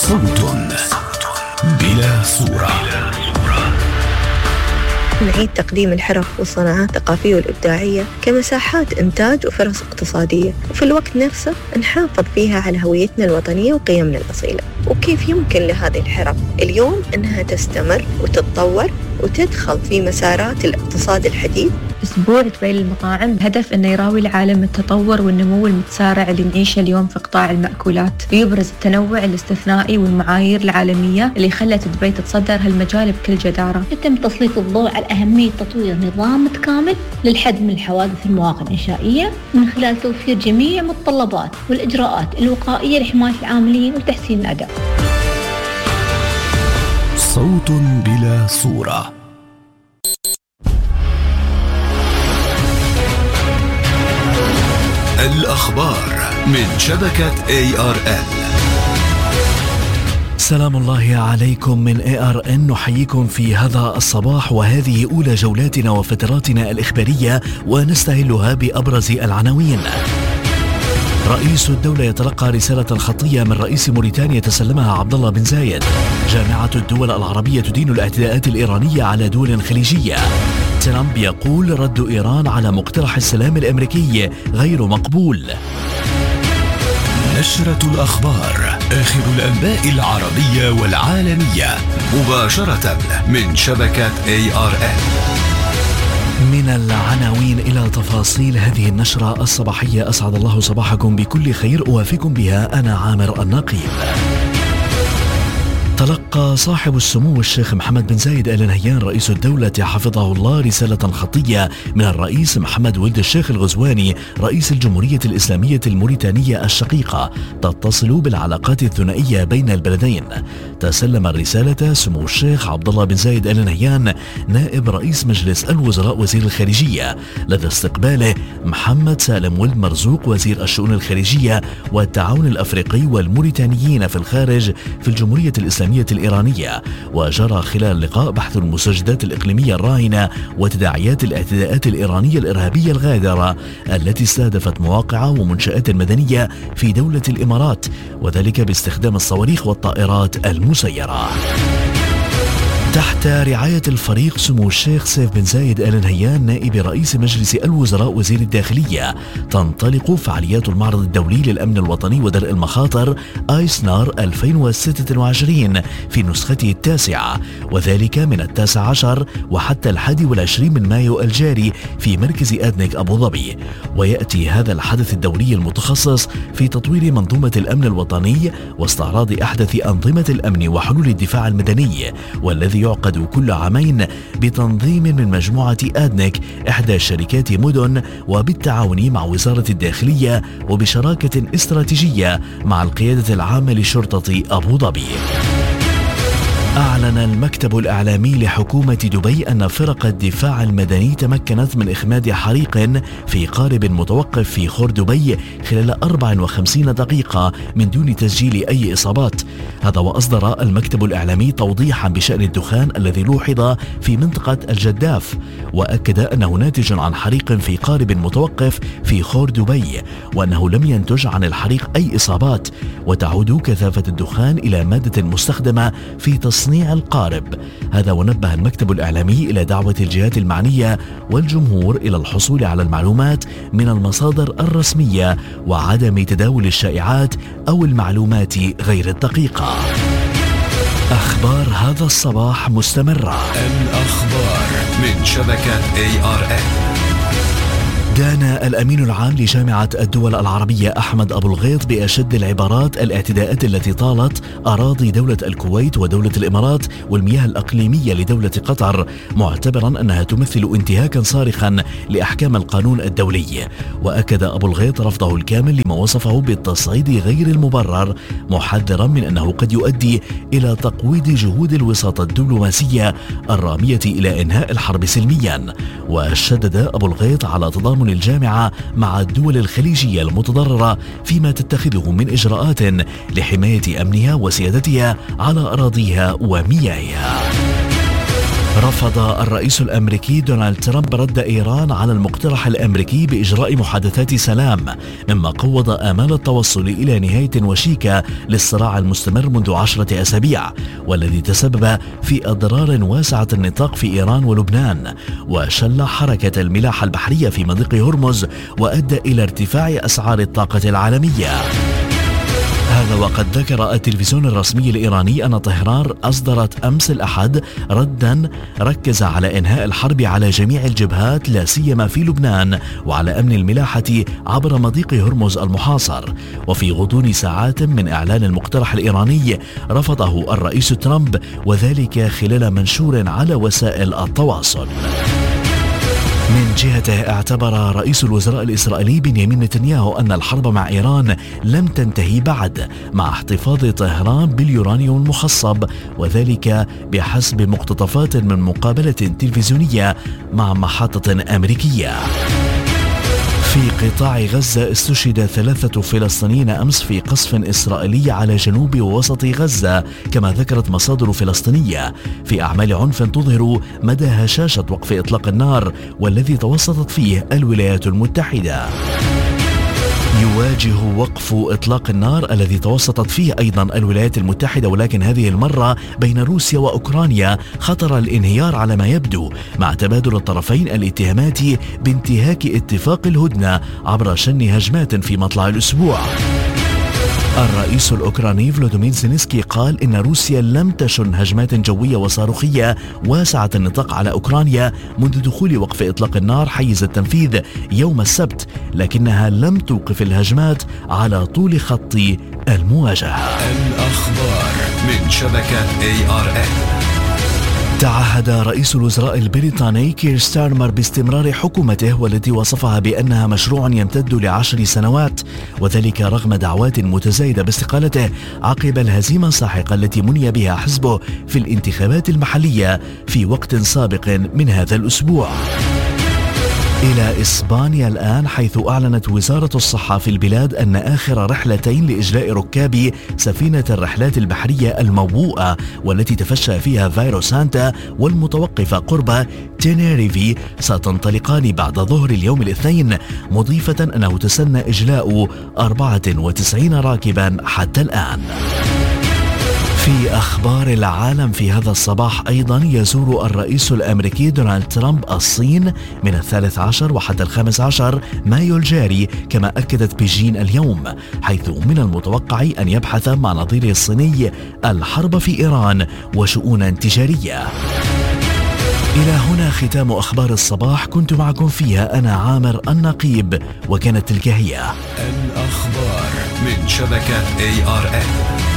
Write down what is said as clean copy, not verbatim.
صوت بلا صورة. نعيد تقديم الحرف والصناعات الثقافية والإبداعية كمساحات إنتاج وفرص اقتصادية، وفي الوقت نفسه نحافظ فيها على هويتنا الوطنية وقيمنا الأصيلة. وكيف يمكن لهذه الحرف اليوم أنها تستمر وتتطور وتدخل في مسارات الاقتصاد الحديث؟ أسبوع تبين المطاعم بهدف أنه يراوي العالم التطور والنمو المتسارع اللي نعيشه اليوم في قطاع المأكولات، ويبرز التنوع الاستثنائي والمعايير العالمية اللي خلت دبي تتصدر هالمجال بكل جدارة. يتم تسليط الضوء على أهمية تطوير نظام متكامل للحد من الحوادث المواقع الإنشائية من خلال توفير جميع متطلبات والإجراءات الوقائية لحماية العاملين وتحسين الأداء. صوت بلا صورة. الأخبار من شبكة ARN. سلام الله عليكم من ARN، نحييكم في هذا الصباح، وهذه أولى جولاتنا وفتراتنا الإخبارية ونستهلها بأبرز العناوين. رئيس الدولة يتلقى رسالة خطية من رئيس موريتانيا تسلمها عبد الله بن زايد. جامعة الدول العربية تدين الاعتداءات الإيرانية على دول خليجية. ترامب يقول رد إيران على مقترح السلام الأمريكي غير مقبول. نشرة الأخبار، آخر الأنباء العربية والعالمية، مباشرة من شبكة ARN. من العناوين إلى تفاصيل هذه النشرة الصباحية. أسعد الله صباحكم بكل خير، أوافيكم بها أنا عامر النقيب. تلقى صاحب السمو الشيخ محمد بن زايد آل نهيان رئيس الدولة حفظه الله رسالة خطية من الرئيس محمد ولد الشيخ الغزواني رئيس الجمهورية الإسلامية الموريتانية الشقيقة تتصل بالعلاقات الثنائية بين البلدين. تسلم الرسالة سمو الشيخ عبد الله بن زايد آل نهيان نائب رئيس مجلس الوزراء وزير الخارجية، لدى استقباله محمد سالم ولد مرزوق وزير الشؤون الخارجية والتعاون الأفريقي والموريتانيين في الخارج في الجمهورية الإسلامية الإيرانية. وجرى خلال اللقاء بحث المستجدات الإقليمية الراهنة وتداعيات الاعتداءات الإيرانية الإرهابية الغادرة التي استهدفت مواقع ومنشآت مدنية في دولة الإمارات، وذلك باستخدام الصواريخ والطائرات المسيرة. تحت رعاية الفريق سمو الشيخ سيف بن زايد آل نهيان نائب رئيس مجلس الوزراء وزير الداخلية تنطلق فعاليات المعرض الدولي للأمن الوطني ودرء المخاطر آيسنار 2026 في نسخته التاسعة، وذلك من 19 وحتى 21 من مايو الجاري في مركز آدنك أبو ظبي. ويأتي هذا الحدث الدولي المتخصص في تطوير منظومة الأمن الوطني واستعراض أحدث أنظمة الأمن وحلول الدفاع المدني، والذي يعقد كل عامين بتنظيم من مجموعة آدنك إحدى شركات مدن وبالتعاون مع وزارة الداخلية وبشراكة استراتيجية مع القيادة العامة لشرطة أبو ظبي. أعلن المكتب الإعلامي لحكومة دبي أن فرق الدفاع المدني تمكنت من إخماد حريق في قارب متوقف في خور دبي خلال 54 دقيقة من دون تسجيل أي إصابات. هذا وأصدر المكتب الإعلامي توضيحا بشأن الدخان الذي لوحظ في منطقة الجداف، وأكد أنه ناتج عن حريق في قارب متوقف في خور دبي، وأنه لم ينتج عن الحريق أي إصابات، وتعود كثافة الدخان إلى مادة مستخدمة في تصنيع القارب. هذا ونبه المكتب الإعلامي إلى دعوة الجهات المعنية والجمهور إلى الحصول على المعلومات من المصادر الرسمية وعدم تداول الشائعات أو المعلومات غير الدقيقة. أخبار هذا الصباح مستمرة. الأخبار من شبكة ARN. دان الأمين العام لجامعة الدول العربية أحمد أبو الغيط بأشد العبارات الاعتداءات التي طالت أراضي دولة الكويت ودولة الإمارات والمياه الأقليمية لدولة قطر، معتبرا أنها تمثل انتهاكا صارخا لأحكام القانون الدولي. وأكد أبو الغيط رفضه الكامل لما وصفه بالتصعيد غير المبرر، محذرا من أنه قد يؤدي إلى تقويض جهود الوساطة الدبلوماسية الرامية إلى إنهاء الحرب سلميا. وشدد أبو الغيط على تضامن الجامعة مع الدول الخليجية المتضررة فيما تتخذه من إجراءات لحماية أمنها وسيادتها على أراضيها ومياهها. رفض الرئيس الأمريكي دونالد ترامب رد إيران على المقترح الأمريكي بإجراء محادثات سلام، مما قوض آمال التوصل إلى نهاية وشيكة للصراع المستمر منذ 10 أسابيع، والذي تسبب في أضرار واسعة النطاق في إيران ولبنان، وشل حركة الملاحة البحرية في مضيق هرمز، وأدى إلى ارتفاع أسعار الطاقة العالمية. هذا وقد ذكر التلفزيون الرسمي الإيراني أن طهران أصدرت أمس الأحد ردا ركز على إنهاء الحرب على جميع الجبهات، لا سيما في لبنان، وعلى أمن الملاحة عبر مضيق هرمز المحاصر. وفي غضون ساعات من إعلان المقترح الإيراني رفضه الرئيس ترامب، وذلك خلال منشور على وسائل التواصل. من جهته اعتبر رئيس الوزراء الإسرائيلي بنيامين نتنياهو أن الحرب مع إيران لم تنتهي بعد، مع احتفاظ طهران باليورانيوم المخصب، وذلك بحسب مقتطفات من مقابلة تلفزيونية مع محطة أمريكية. في قطاع غزة استشهد 3 فلسطينيين أمس في قصف إسرائيلي على جنوب ووسط غزة، كما ذكرت مصادر فلسطينية، في أعمال عنف تظهر مدى هشاشة وقف إطلاق النار والذي توسطت فيه الولايات المتحدة. يواجه وقف إطلاق النار الذي توسطت فيه أيضا الولايات المتحدة، ولكن هذه المرة بين روسيا وأوكرانيا، خطر الانهيار على ما يبدو، مع تبادل الطرفين الاتهامات بانتهاك اتفاق الهدنة عبر شن هجمات في مطلع الأسبوع. الرئيس الأوكراني فلوديمير زيلينسكي قال إن روسيا لم تشن هجمات جوية وصاروخية واسعة النطاق على أوكرانيا منذ دخول وقف إطلاق النار حيز التنفيذ يوم السبت، لكنها لم توقف الهجمات على طول خط المواجهة. الأخبار من شبكة ARN. تعهد رئيس الوزراء البريطاني كير ستارمر باستمرار حكومته، والتي وصفها بأنها مشروع يمتد ل10 سنوات، وذلك رغم دعوات متزايدة باستقالته عقب الهزيمة الساحقة التي مني بها حزبه في الانتخابات المحلية في وقت سابق من هذا الأسبوع. إلى إسبانيا الآن، حيث أعلنت وزارة الصحة في البلاد أن آخر رحلتين لإجلاء ركاب سفينة الرحلات البحرية الموبوءة والتي تفشى فيها فيروس هانتا والمتوقفة قرب تينيريفي ستنطلقان بعد ظهر اليوم الاثنين، مضيفة أنه تسنى إجلاء 94 راكبا حتى الآن. في أخبار العالم في هذا الصباح أيضا، يزور الرئيس الأمريكي دونالد ترامب الصين من 13 وحتى 15 مايو الجاري، كما أكدت بيجين اليوم، حيث من المتوقع أن يبحث مع نظيره الصيني الحرب في إيران وشؤونا تجارية. إلى هنا ختام أخبار الصباح، كنت معكم فيها أنا عامر النقيب، وكانت تلك هي الأخبار من شبكة ARN.